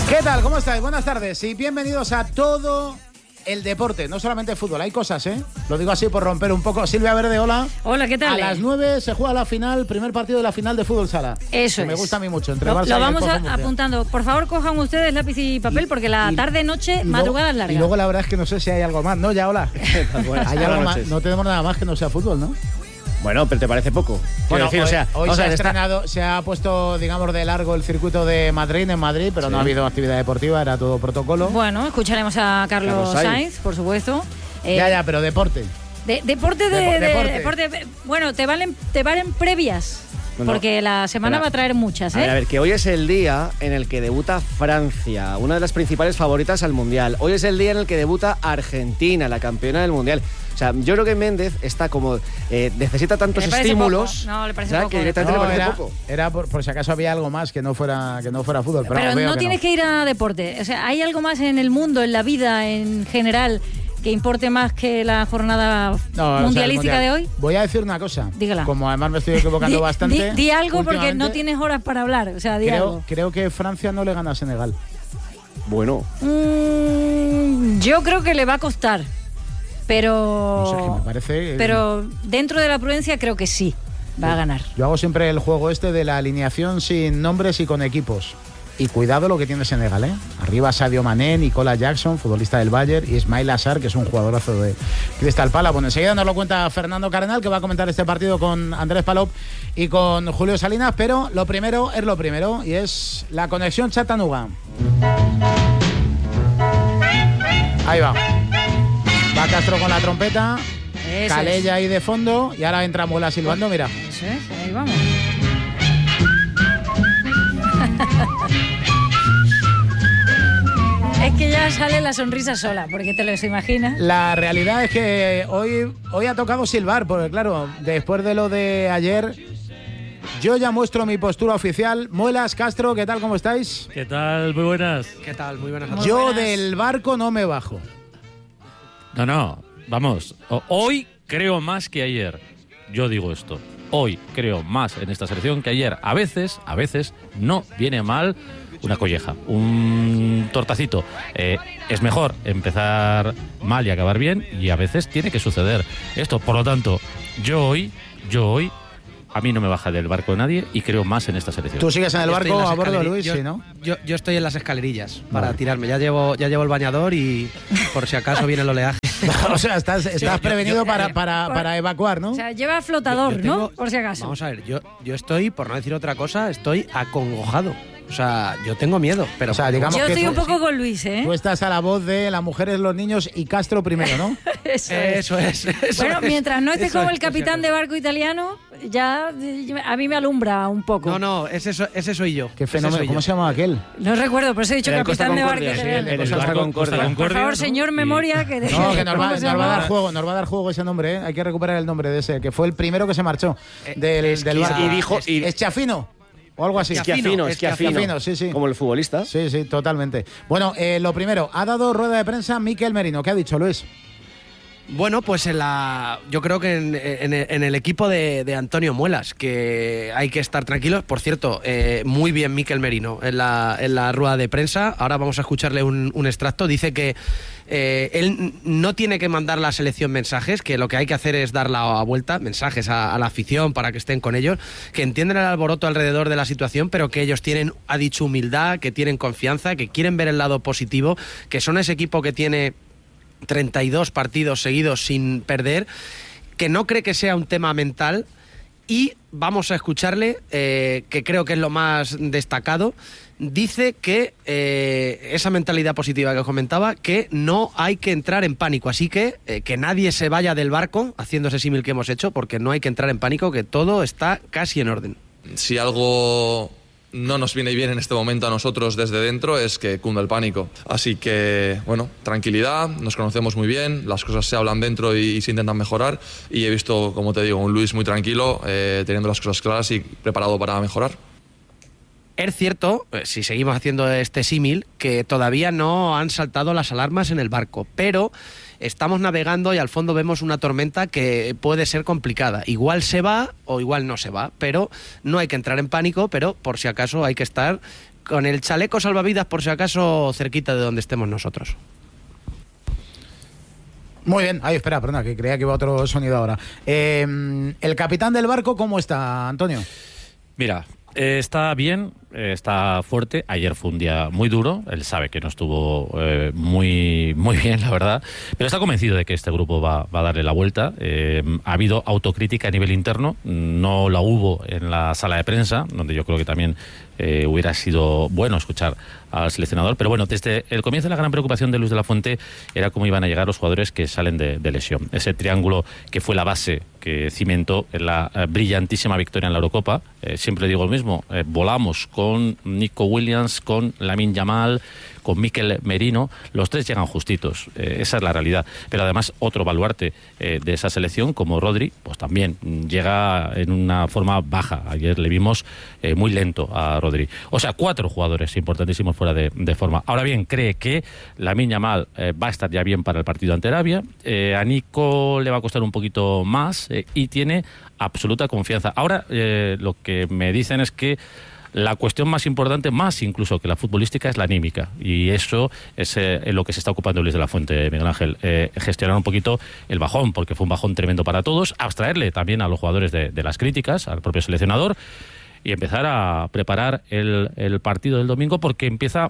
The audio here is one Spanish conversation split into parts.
¿Qué tal? ¿Cómo estáis? Buenas tardes y bienvenidos a todo el deporte, no solamente fútbol, hay cosas, ¿eh? Lo digo así por romper un poco. Silvia Verde, hola. Hola, ¿qué tal? A las 9 se juega la final, primer partido de la final de fútbol sala. Eso que me gusta a mí mucho. Entre lo Barça y vamos el apuntando. Por favor, cojan ustedes lápiz y papel porque la tarde, noche, madrugada es larga. Y luego la verdad es que no sé si hay algo más, ¿no? Ya, hola. Hay algo más. No tenemos nada más que no sea fútbol, ¿no? Bueno, pero ¿te parece poco? Bueno, decir, hoy se ha estrenado, se ha puesto, digamos, de largo el circuito de Madrid, pero sí, no ha habido actividad deportiva, era todo protocolo. Bueno, escucharemos a Carlos Sainz, por supuesto. Ya, pero deporte. Deporte. Bueno, te valen previas. Porque la semana va a traer muchas, ¿eh? A ver, que hoy es el día en el que debuta Francia, una de las principales favoritas al Mundial. Hoy es el día en el que debuta Argentina, la campeona del Mundial. O sea, yo creo que Méndez está como... necesita tantos estímulos... No, le parece poco. Que directamente le parece poco. Era por si acaso había algo más que no fuera fútbol. Pero no tienes que ir a deporte. O sea, ¿hay algo más en el mundo, en la vida, en general, que importe más que la jornada mundialística de hoy? Voy a decir una cosa. Dígala. Como además me estoy equivocando bastante. Di algo porque no tienes horas para hablar. O sea, algo. Creo que Francia no le gana a Senegal. Bueno. Yo creo que le va a costar. Pero. No sé, que me parece. Pero dentro de la prudencia creo que sí va a ganar. Yo hago siempre el juego de la alineación sin nombres y con equipos. Y cuidado lo que tiene Senegal, ¿eh? Arriba Sadio Mané, Nicolas Jackson, futbolista del Bayern, y Ismail Assar, que es un jugadorazo de Crystal Palace. Bueno, enseguida nos lo cuenta Fernando Cardenal, que va a comentar este partido con Andrés Palop y con Julio Salinas, pero lo primero es lo primero, y es la conexión Chattanooga. Ahí va. Va Castro con la trompeta, Calella ahí de fondo, y ahora entra Muela silbando, mira. Eso es, ahí vamos. Es que ya sale la sonrisa sola, porque te lo imaginas. La realidad es que hoy ha tocado silbar, porque claro, después de lo de ayer, yo ya muestro mi postura oficial. Muelas, Castro, ¿qué tal? ¿Cómo estáis? ¿Qué tal? Muy buenas. ¿Qué tal? Muy buenas. Yo del barco no me bajo. No, vamos. Hoy creo más que ayer. Yo digo esto. Hoy creo más en esta selección que ayer. A veces no viene mal una colleja, un tortacito. Es mejor empezar mal y acabar bien, y a veces tiene que suceder esto. Por lo tanto, yo hoy, a mí no me baja del barco nadie y creo más en esta selección. ¿Tú sigues en el barco a bordo, Luis? Sí, ¿no? Yo estoy en las escalerillas para tirarme. Ya llevo el bañador y por si acaso viene el oleaje. O sea, estás prevenido para evacuar, ¿no? O sea, lleva flotador, ¿no? Por si acaso. Vamos a ver, yo estoy, por no decir otra cosa, estoy acongojado. O sea, yo tengo miedo, pero... O sea, digamos yo que estoy un poco con Luis, ¿eh? Tú estás a la voz de las mujeres, los niños y Castro primero, ¿no? Eso es. Bueno, mientras no estés como el capitán de barco italiano, ya a mí me alumbra un poco. No, ese soy yo. Qué fenómeno. ¿Cómo se llama aquel? No recuerdo, por eso he dicho capitán de barco italiano. El Costa Concordia. Por favor, señor Memoria, que... No, que nos va a dar juego ese nombre, ¿eh? Hay que recuperar el nombre de ese, que fue el primero que se marchó del barco. Y dijo... Schiaffino. O algo así. Schiaffino, sí. Como el futbolista. Sí, totalmente. Bueno, lo primero, ha dado rueda de prensa Mikel Merino. ¿Qué ha dicho, Luis? Bueno, pues yo creo que en el equipo de Antonio Muelas, que hay que estar tranquilos. Por cierto, muy bien Mikel Merino en la rueda de prensa. Ahora vamos a escucharle un extracto. Dice que él no tiene que mandar a la selección mensajes, que lo que hay que hacer es dar la vuelta, mensajes a la afición para que estén con ellos, que entienden el alboroto alrededor de la situación, pero que ellos tienen, ha dicho, humildad, que tienen confianza, que quieren ver el lado positivo, que son ese equipo que tiene 32 partidos seguidos sin perder, que no cree que sea un tema mental. Y vamos a escucharle, que creo que es lo más destacado. Dice que esa mentalidad positiva que os comentaba, que no hay que entrar en pánico. Así que nadie se vaya del barco, haciendo ese símil que hemos hecho, porque no hay que entrar en pánico, que todo está casi en orden. Si algo no nos viene bien en este momento a nosotros desde dentro es que cunda el pánico. Así que, bueno, tranquilidad, nos conocemos muy bien, las cosas se hablan dentro y se intentan mejorar, y he visto, como te digo, un Luis muy tranquilo, teniendo las cosas claras y preparado para mejorar. Es cierto, si seguimos haciendo este símil, que todavía no han saltado las alarmas en el barco, pero estamos navegando y al fondo vemos una tormenta que puede ser complicada. Igual se va o igual no se va, pero no hay que entrar en pánico, pero por si acaso hay que estar con el chaleco salvavidas por si acaso cerquita de donde estemos nosotros. Muy bien. Ay, espera, perdona, que creía que iba otro sonido ahora. El capitán del barco, ¿cómo está, Antonio? Mira, está bien, está fuerte. Ayer fue un día muy duro. Él sabe que no estuvo muy bien, la verdad. Pero está convencido de que este grupo va a darle la vuelta. Ha habido autocrítica a nivel interno. No la hubo en la sala de prensa, donde yo creo que también hubiera sido bueno escuchar al seleccionador. Pero bueno, desde el comienzo la gran preocupación de Luis de la Fuente era cómo iban a llegar los jugadores que salen de lesión. Ese triángulo que fue la base que cimentó en la brillantísima victoria en la Eurocopa. Siempre digo lo mismo, volamos con Nico Williams, con Lamine Yamal, con Mikel Merino, los tres llegan justitos, esa es la realidad. Pero además otro baluarte de esa selección, como Rodri, pues también llega en una forma baja. Ayer le vimos muy lento a Rodri. O sea, 4 jugadores importantísimos fuera de forma. Ahora bien, cree que Lamine Yamal va a estar ya bien para el partido ante Arabia. A Nico le va a costar un poquito más y tiene absoluta confianza. Ahora lo que me dicen es que la cuestión más importante, más incluso que la futbolística, es la anímica. Y eso es en lo que se está ocupando Luis de la Fuente, Miguel Ángel. Gestionar un poquito el bajón, porque fue un bajón tremendo para todos. Abstraerle también a los jugadores de las críticas, al propio seleccionador. Y empezar a preparar el partido del domingo, porque empieza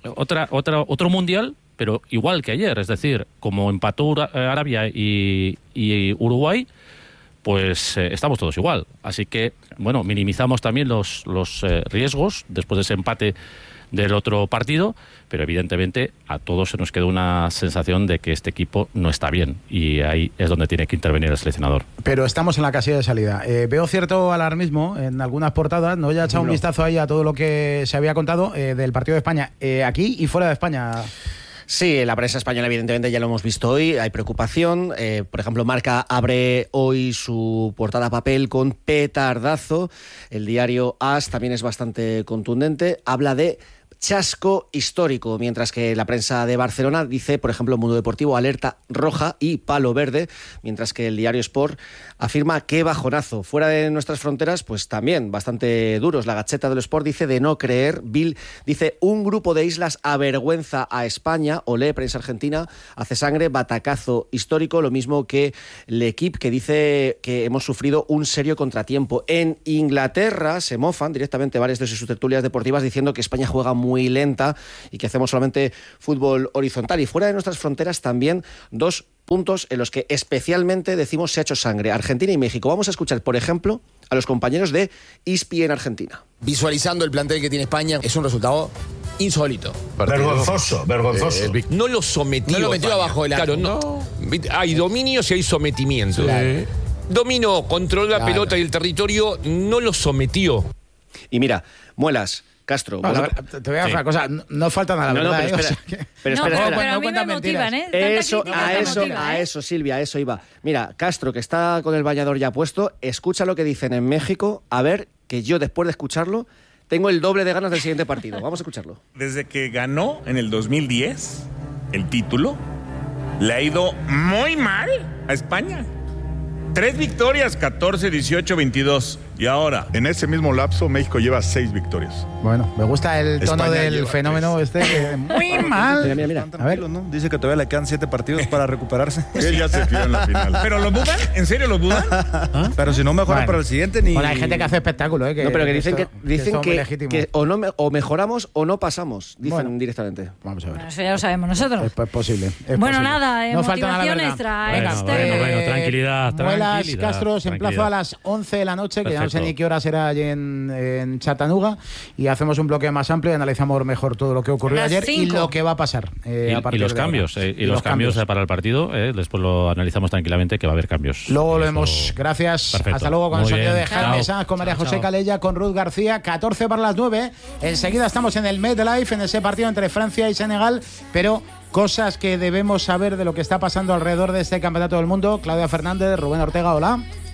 otro mundial, pero igual que ayer. Es decir, como empató Arabia y Uruguay, pues estamos todos igual. Así que, bueno, minimizamos también los riesgos después de ese empate del otro partido, pero evidentemente a todos se nos quedó una sensación de que este equipo no está bien, y ahí es donde tiene que intervenir el seleccionador. Pero estamos en la casilla de salida. Veo cierto alarmismo en algunas portadas. No, ya he echado un vistazo ahí a todo lo que se había contado del partido de España, aquí y fuera de España. Sí, en la prensa española evidentemente ya lo hemos visto hoy, hay preocupación. Por ejemplo, Marca abre hoy su portada a papel con petardazo. El diario AS también es bastante contundente, habla de chasco histórico, mientras que la prensa de Barcelona dice, por ejemplo, Mundo Deportivo, alerta roja y palo verde, mientras que el diario Sport afirma que bajonazo. Fuera de nuestras fronteras, pues también bastante duros. La Gacheta del Sport dice de no creer. Bill dice, un grupo de islas avergüenza a España. Olé, prensa argentina, hace sangre, batacazo histórico. Lo mismo que L'Equipe, que dice que hemos sufrido un serio contratiempo. En Inglaterra se mofan directamente varias de sus tertulias deportivas diciendo que España juega muy lenta y que hacemos solamente fútbol horizontal. Y fuera de nuestras fronteras también 2 puntos en los que especialmente decimos se ha hecho sangre: Argentina y México. Vamos a escuchar, por ejemplo, a los compañeros de ESPN en Argentina. Visualizando el plantel que tiene España, es un resultado insólito. Vergonzoso. No lo sometió. No lo metió abajo del arco. Claro, no. Hay dominios y hay sometimiento. Claro. Dominó, controló la pelota y el territorio, no lo sometió. Y mira, Muelas, Castro. Te voy a decir una cosa, no falta nada, no, ¿verdad? Pero espera. Pero a mí me motivan, ¿eh? A eso, Silvia, a eso iba. Mira, Castro, que está con el bañador ya puesto, escucha lo que dicen en México, a ver, que yo después de escucharlo tengo el doble de ganas del siguiente partido. Vamos a escucharlo. Desde que ganó en el 2010 el título, le ha ido muy mal a España. 3 victorias, 14, 18, 22. Y ahora, en ese mismo lapso, México lleva 6 victorias. Bueno, me gusta el tono España del fenómeno 3. Muy mal. Mira. A ver, ¿no? Dice que todavía le quedan 7 partidos para recuperarse. Él ya se quedó en la final. ¿Pero lo dudan? ¿En serio lo dudan? ¿Ah? Pero si no mejora para el siguiente, ni... Bueno, hay gente que hace espectáculo, ¿eh? No, pero que dicen que o mejoramos o no pasamos, dicen directamente. Vamos a ver. Bueno, eso ya lo sabemos nosotros. Es posible. Bueno, nada, no falta motivación nada, extra. Bueno, tranquilidad. Muelas, Castro, os emplazo a las 11 de la noche, que ya no sé ni qué hora será allí en Chattanooga, y hacemos un bloque más amplio y analizamos mejor todo lo que ocurrió ayer 5. Y lo que va a pasar a partir y los de cambios ahora. Y los cambios para el partido, después lo analizamos tranquilamente, que va a haber cambios. Luego lo vemos. Gracias. Perfecto. Hasta luego, con el sonido de Jaime Sanz, con María José Chao. Calella, con Ruth García. 14 para las 9. Enseguida estamos en el MetLife, en ese partido entre Francia y Senegal, pero cosas que debemos saber de lo que está pasando alrededor de este campeonato del mundo. Claudia Fernández, Rubén Ortega, hola.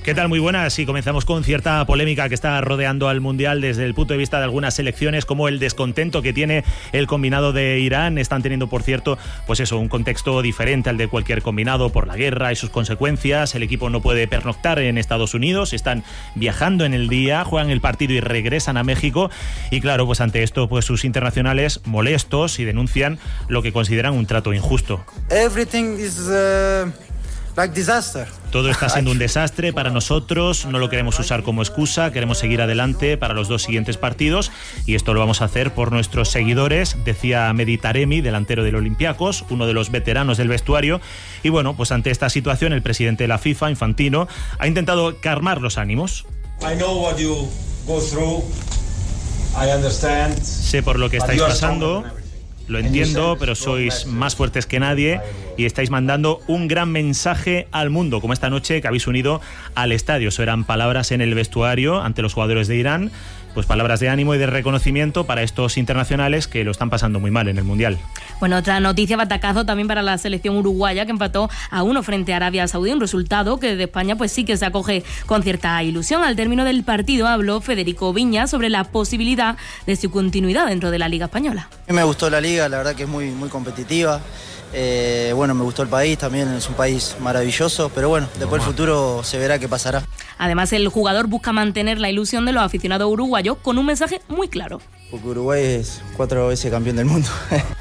¿Qué tal? Muy buenas. Y comenzamos con cierta polémica que está rodeando al Mundial desde el punto de vista de algunas selecciones, como el descontento que tiene el combinado de Irán. Están teniendo, por cierto, pues eso, un contexto diferente al de cualquier combinado por la guerra y sus consecuencias. El equipo no puede pernoctar en Estados Unidos, están viajando en el día, juegan el partido y regresan a México. Y claro, pues ante esto, pues sus internacionales molestos y denuncian lo que consideran un trato injusto. Everything is like disaster. Todo está siendo un desastre para nosotros, no lo queremos usar como excusa, queremos seguir adelante para los 2 siguientes partidos y esto lo vamos a hacer por nuestros seguidores, decía Mehdi Taremi, delantero del Olympiacos, uno de los veteranos del vestuario. Y bueno, pues ante esta situación el presidente de la FIFA, Infantino, ha intentado calmar los ánimos. I know what you go through. I understand. Sé por lo que estáis pasando. Lo entiendo, pero sois más fuertes que nadie y estáis mandando un gran mensaje al mundo, como esta noche que habéis unido al estadio. Eso eran palabras en el vestuario ante los jugadores de Irán, pues palabras de ánimo y de reconocimiento para estos internacionales que lo están pasando muy mal en el Mundial. Bueno, otra noticia, batacazo también para la selección uruguaya, que empató a 1 frente a Arabia Saudí, un resultado que de España pues sí que se acoge con cierta ilusión. Al término del partido habló Federico Viñas sobre la posibilidad de su continuidad dentro de la Liga Española. A mí me gustó la Liga, la verdad que es muy, muy competitiva. Bueno, me gustó el país, también es un país maravilloso, pero bueno, después el futuro se verá qué pasará. Además, el jugador busca mantener la ilusión de los aficionados uruguayos con un mensaje muy claro. Porque Uruguay es 4 veces campeón del mundo.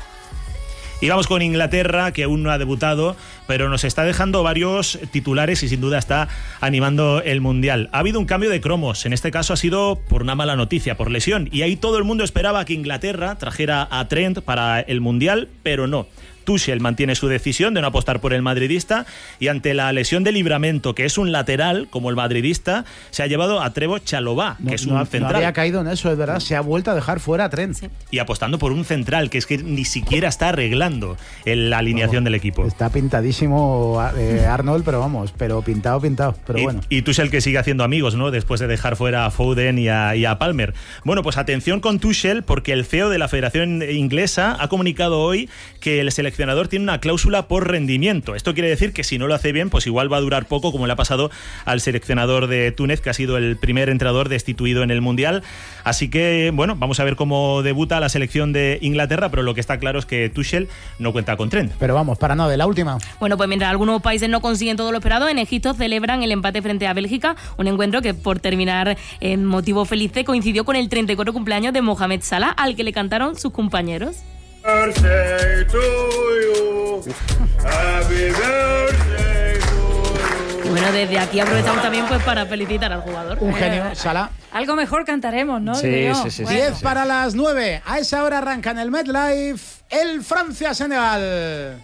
Y vamos con Inglaterra, que aún no ha debutado, pero nos está dejando varios titulares y sin duda está animando el Mundial. Ha habido un cambio de cromos, en este caso ha sido por una mala noticia, por lesión, y ahí todo el mundo esperaba que Inglaterra trajera a Trent para el Mundial, pero no. Tuchel mantiene su decisión de no apostar por el madridista y ante la lesión de Livramento, que es un lateral como el madridista, se ha llevado a Trevoh Chalobah, que es un central. No había caído en eso, es verdad, se ha vuelto a dejar fuera a Trent. Sí. Y apostando por un central, que es que ni siquiera está arreglando la alineación del equipo. Está pintadísimo Arnold, pero vamos, pero pintado, pero bueno. Y Tuchel que sigue haciendo amigos, ¿no? Después de dejar fuera a Foden y a Palmer. Bueno, pues atención con Tuchel, porque el CEO de la Federación Inglesa ha comunicado hoy que el seleccionador tiene una cláusula por rendimiento. Esto quiere decir que si no lo hace bien, pues igual va a durar poco, como le ha pasado al seleccionador de Túnez, que ha sido el primer entrenador destituido en el Mundial. Así que, bueno, vamos a ver cómo debuta la selección de Inglaterra, pero lo que está claro es que Tuchel no cuenta con Trent. Pero vamos, para nada, de la última. Bueno, pues mientras algunos países no consiguen todo lo esperado, en Egipto celebran el empate frente a Bélgica, un encuentro que, por terminar en motivo feliz, coincidió con el 34 cumpleaños de Mohamed Salah, al que le cantaron sus compañeros. Birthday to you. Happy birthday to you. Bueno, desde aquí aprovechamos también pues para felicitar al jugador. Un genio, Salah. Algo mejor cantaremos, ¿no? Sí. Bueno. 10 para las 9. A esa hora arranca en el MetLife el Francia-Senegal.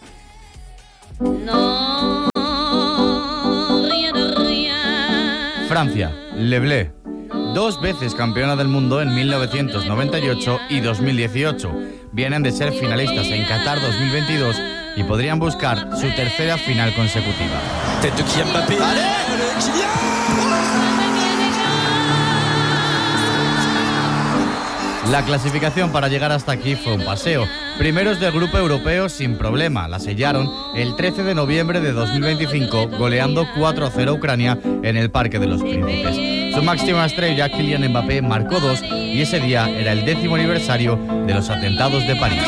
No, rien de rien. Francia, Le Bleu. 2 veces campeona del mundo en 1998 y 2018. Vienen de ser finalistas en Qatar 2022 y podrían buscar su tercera final consecutiva. Tête de Kylian Mbappé. La clasificación para llegar hasta aquí fue un paseo. Primeros del grupo europeo sin problema. La sellaron el 13 de noviembre de 2025, goleando 4-0 a Ucrania en el Parque de los Príncipes. Su máxima estrella, Kylian Mbappé, marcó 2 y ese día era el 10º aniversario de los atentados de París.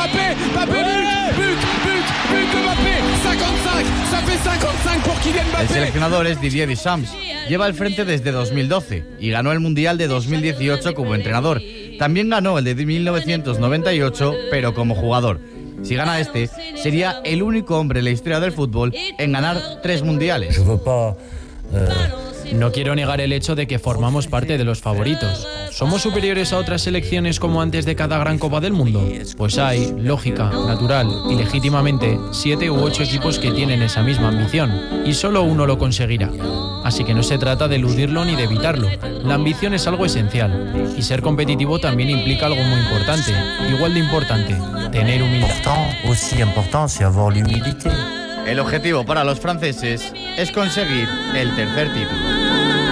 El seleccionador es Didier Deschamps. Lleva al frente desde 2012 y ganó el Mundial de 2018 como entrenador. También ganó el de 1998, pero como jugador. Si gana este, sería el único hombre en la historia del fútbol en ganar 3 mundiales. No quiero negar el hecho de que formamos parte de los favoritos. ¿Somos superiores a otras selecciones como antes de cada gran Copa del Mundo? Pues hay, lógica, natural y legítimamente, 7 u 8 equipos que tienen esa misma ambición, y solo uno lo conseguirá. Así que no se trata de eludirlo ni de evitarlo. La ambición es algo esencial, y ser competitivo también implica algo muy importante, igual de importante, tener humildad. El objetivo para los franceses es conseguir el tercer título.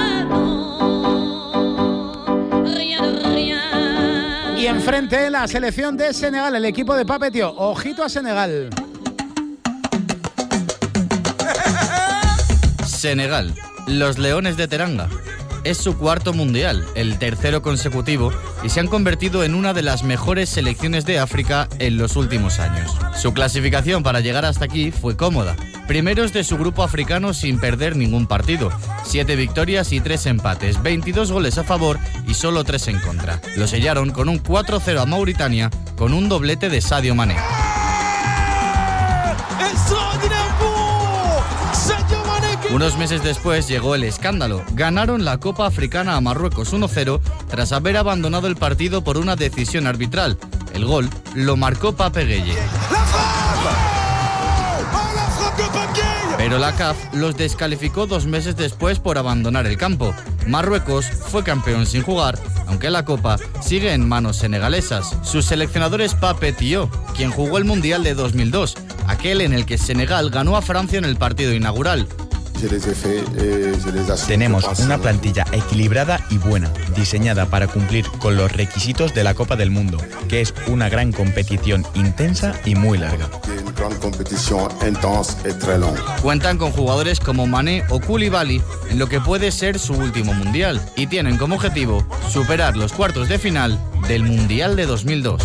Y enfrente la selección de Senegal, el equipo de Pape Thiaw. Ojito a Senegal. Senegal, los Leones de Teranga. Es su cuarto mundial, el tercero consecutivo, y se han convertido en una de las mejores selecciones de África en los últimos años. Su clasificación para llegar hasta aquí fue cómoda. Primeros de su grupo africano sin perder ningún partido. 7 victorias y 3 empates, 22 goles a favor y solo 3 en contra. Lo sellaron con un 4-0 a Mauritania con un doblete de Sadio Mané. Unos meses después llegó el escándalo. Ganaron la Copa Africana a Marruecos 1-0 tras haber abandonado el partido por una decisión arbitral. El gol lo marcó Pape Gueye. Pero la CAF los descalificó 2 meses después por abandonar el campo. Marruecos fue campeón sin jugar, aunque la Copa sigue en manos senegalesas. Su seleccionador es Pape Thiaw, quien jugó el Mundial de 2002, aquel en el que Senegal ganó a Francia en el partido inaugural. Tenemos una plantilla equilibrada y buena, diseñada para cumplir con los requisitos de la Copa del Mundo, que es una gran competición intensa y muy larga. Cuentan con jugadores como Mané o Koulibaly en lo que puede ser su último mundial y tienen como objetivo superar los cuartos de final del Mundial de 2002.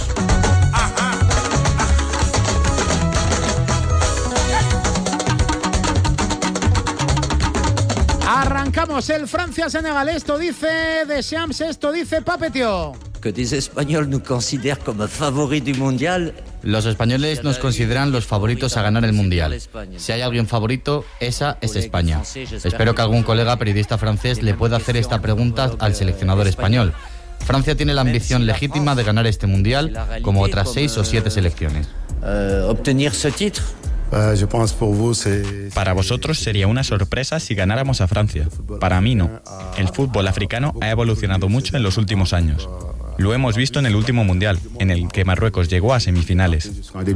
Arrancamos el Francia-Senegal. Esto dice Deschamps, esto dice Pape Thiaw. Que des Espagnols nous considèrent comme favoris du mondial. Los españoles nos consideran los favoritos a ganar el Mundial. Si hay alguien favorito, esa es España. Espero que algún colega periodista francés le pueda hacer esta pregunta al seleccionador español. Francia tiene la ambición legítima de ganar este Mundial, como otras 6 o 7 selecciones. Obtener ce titre. Para vosotros sería una sorpresa si ganáramos a Francia. Para mí no. El fútbol africano ha evolucionado mucho en los últimos años. Lo hemos visto en el último Mundial, en el que Marruecos llegó a semifinales.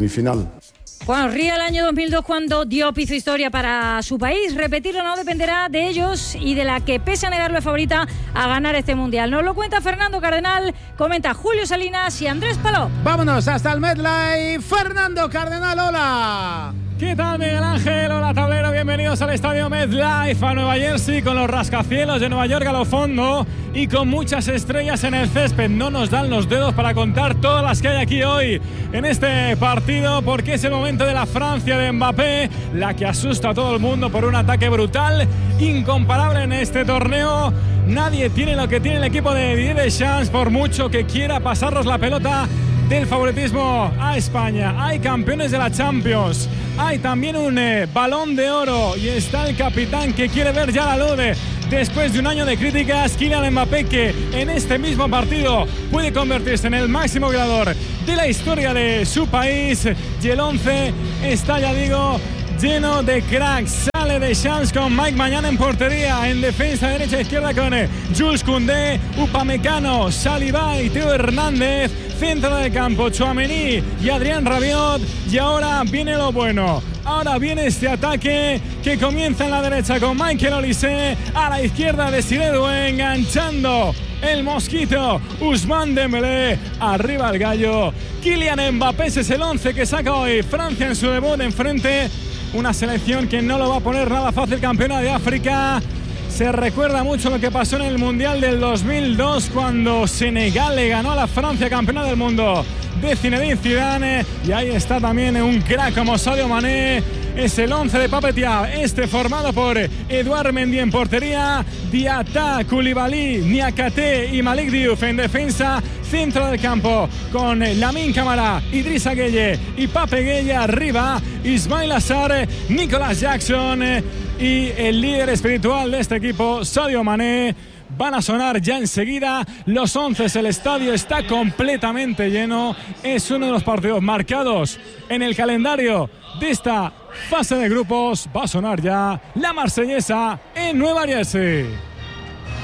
Bueno, ríe el año 2002 cuando Diop hizo historia para su país. Repetirlo no dependerá de ellos y de la que, pese a negarlo, es favorita a ganar este Mundial. Nos lo cuenta Fernando Cardenal, comenta Julio Salinas y Andrés Palop. Vámonos hasta el MetLife. Fernando Cardenal, hola. ¿Qué tal, Miguel Ángel? Hola, tablero. Bienvenidos al estadio MetLife a Nueva Jersey con los rascacielos de Nueva York a lo fondo y con muchas estrellas en el césped. No nos dan los dedos para contar todas las que hay aquí hoy en este partido porque es el momento de la Francia de Mbappé, la que asusta a todo el mundo por un ataque brutal, incomparable en este torneo. Nadie tiene lo que tiene el equipo de Didier Deschamps, por mucho que quiera pasarnos la pelota del favoritismo a España. Hay campeones de la Champions, hay también un balón de oro y está el capitán que quiere ver ya la luz después de un año de críticas. Kylian Mbappé, que en este mismo partido puede convertirse en el máximo goleador de la historia de su país, y el 11 está, ya digo, lleno de cracks. Sale Deschamps con Mike Maignan en portería, en defensa derecha e izquierda con Jules Koundé, Upamecano, Saliba y Theo Hernández. Centro del campo, Tchouaméni y Adrien Rabiot. Y ahora viene lo bueno. Ahora viene este ataque que comienza en la derecha con Michael Olise. A la izquierda Desiré Doué, enganchando el mosquito Ousmane Dembélé. Arriba el gallo. Kylian Mbappé, ese es el 11 que saca hoy Francia en su debut enfrente. Una selección que no lo va a poner nada fácil, campeona de África. Se recuerda mucho lo que pasó en el Mundial del 2002 cuando Senegal le ganó a la Francia campeona del mundo de Zinedine Zidane. Y ahí está también un crack como Sadio Mané. Es el 11 de Pape Thiaw, formado por Edouard Mendy en portería, Diatta, Koulibaly, Niakhaté y Malik Diouf en defensa. Centro del campo con Lamine Camara, Idrissa Gueye y Pape Gueye. Arriba Ismail Assar, Nicolas Jackson y el líder espiritual de este equipo, Sadio Mané. Van a sonar ya enseguida los 11. El estadio está completamente lleno. Es uno de los partidos marcados en el calendario de esta fase de grupos. Va a sonar ya la marsellesa en Nueva Jersey.